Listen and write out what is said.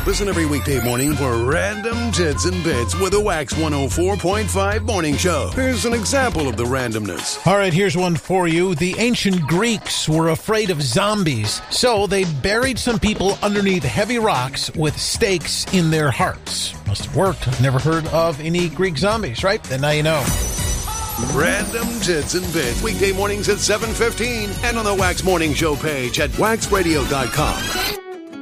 Listen every weekday morning for Random Tits and Bits with the Wax 104.5 Morning Show. Here's an example of the randomness. All right, here's one for you. The ancient Greeks were afraid of zombies, so they buried some people underneath heavy rocks with stakes in their hearts. Must have worked. I've never heard of any Greek zombies, right? Then now you know. Random Tits and Bits, weekday mornings at 7:15 and on the Wax Morning Show page at waxradio.com.